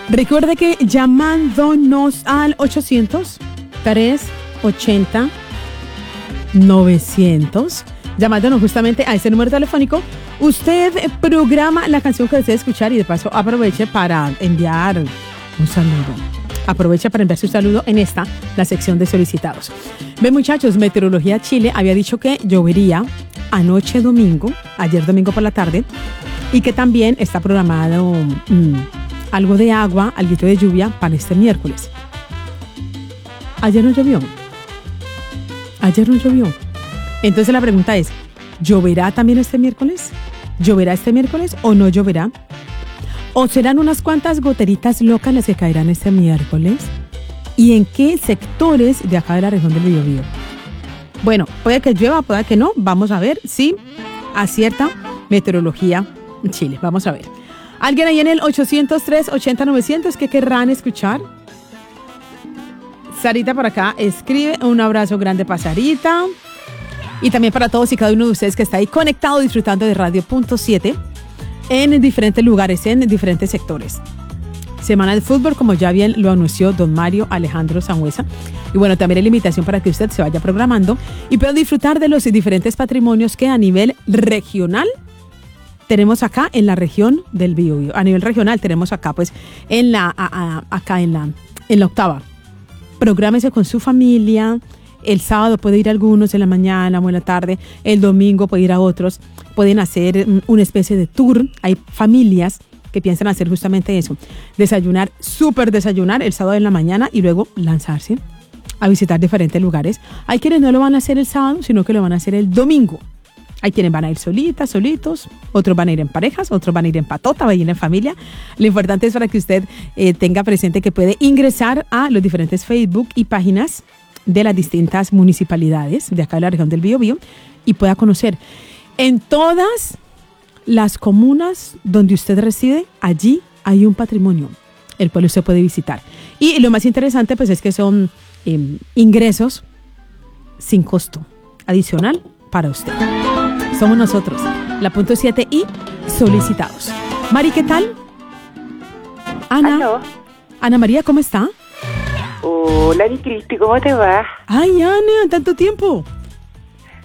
Recuerde que llamándonos al 800-380-900, llamándonos justamente a ese número telefónico, usted programa la canción que desea escuchar y de paso aproveche para enviar un saludo. Aprovecha para enviar su saludo en la sección de solicitados. Ven, muchachos, Meteorología Chile había dicho que llovería ayer domingo por la tarde, y que también está programado algo de agua, alguito de lluvia para este miércoles. Ayer no llovió. Entonces la pregunta es, ¿lloverá también este miércoles? ¿Lloverá este miércoles o no lloverá? ¿O serán unas cuantas goteritas locas las que caerán este miércoles? ¿Y en qué sectores de acá de la región del Biobío? Bueno, puede que llueva, puede que no. Vamos a ver si acierta Meteorología Chile. Vamos a ver. ¿Alguien ahí en el 800-380-900 que querrán escuchar? Sarita por acá escribe, un abrazo grande para Sarita. Y también para todos y cada uno de ustedes que está ahí conectado disfrutando de Radio.7 en diferentes lugares, en diferentes sectores. Semana de fútbol, como ya bien lo anunció don Mario Alejandro Sangüesa. Y bueno, también la invitación para que usted se vaya programando y pueda disfrutar de los diferentes patrimonios que a nivel regional tenemos acá en la región del Biobío. A nivel regional tenemos acá, pues, en la octava. Prográmese con su familia. El sábado puede ir a algunos en la mañana o en la tarde. El domingo puede ir a otros. Pueden hacer una especie de tour. Hay familias que piensan hacer justamente eso. Desayunar el sábado en la mañana y luego lanzarse a visitar diferentes lugares. Hay quienes no lo van a hacer el sábado, sino que lo van a hacer el domingo. Hay quienes van a ir solitos, otros van a ir en parejas, otros van a ir en patota, van a ir en familia. Lo importante es para que usted tenga presente que puede ingresar a los diferentes Facebook y páginas de las distintas municipalidades de acá de la región del Biobío y pueda conocer en todas las comunas donde usted reside. Allí hay un patrimonio el cual usted puede visitar. Y lo más interesante pues es que son ingresos sin costo adicional para usted. Somos nosotros, la punto 7 y solicitados. Mari, ¿qué tal? Ana. ¿Aló? Ana María, ¿cómo está? Hola, mi Cristi, ¿cómo te va? Ay, Ana, tanto tiempo.